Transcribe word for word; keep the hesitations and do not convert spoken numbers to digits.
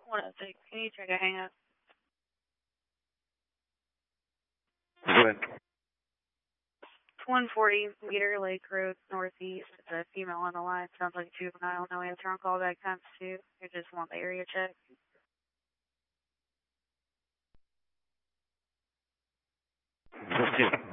one oh six, can you check a hang up? When? one forty Meter Lake Road, Northeast. It's a female on the line. Sounds like a juvenile. No answer on callback times two. You just want the area check. Just